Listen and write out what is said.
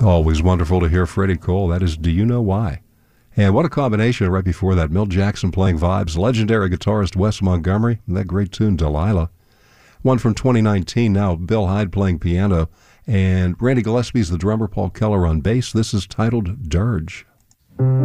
Always wonderful to hear Freddie Cole. That is Do You Know Why? And what a combination right before that. Milt Jackson playing vibes, legendary guitarist Wes Montgomery, and that great tune Delilah. One from 2019 now, Bill Hyde playing piano, and Randy Gillespie's the drummer, Paul Keller on bass. This is titled Dirge.